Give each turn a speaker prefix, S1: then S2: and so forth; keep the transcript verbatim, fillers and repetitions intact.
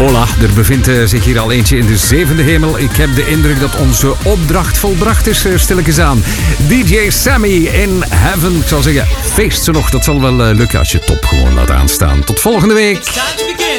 S1: Hola, er bevindt uh, zich hier al eentje in de zevende hemel. Ik heb de indruk dat onze opdracht volbracht is, uh, stilletjes aan. D J Sammy in Heaven. Ik zou zeggen, feest ze nog. Dat zal wel uh, lukken als je top gewoon laat aanstaan. Tot volgende week.